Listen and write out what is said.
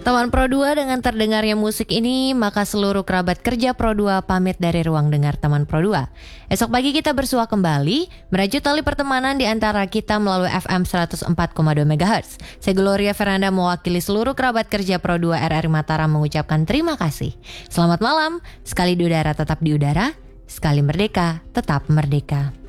Teman Pro 2, dengan terdengarnya musik ini, maka seluruh kerabat kerja Pro 2 pamit dari ruang dengar Teman Pro 2. Esok pagi kita bersua kembali, merajut tali pertemanan di antara kita melalui FM 104,2 MHz. Saya Gloria Veranda mewakili seluruh kerabat kerja Pro 2 RRI Mataram mengucapkan terima kasih. Selamat malam, sekali di udara tetap di udara, sekali merdeka tetap merdeka.